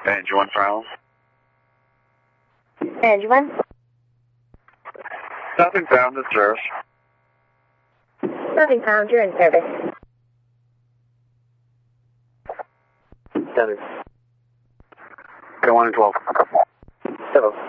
Engine 1 trials. Engine 1. Nothing found in service. Nothing found, you're in service. Tether. Go 1 and 12. Hello.